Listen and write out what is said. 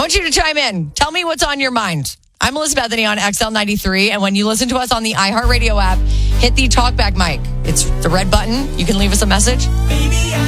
want you to chime in. Tell me what's on your mind. I'm Elizabeth Bethany on XL93, and when you listen to us on the iHeartRadio app, hit the talkback mic. It's the red button. You can leave us a message.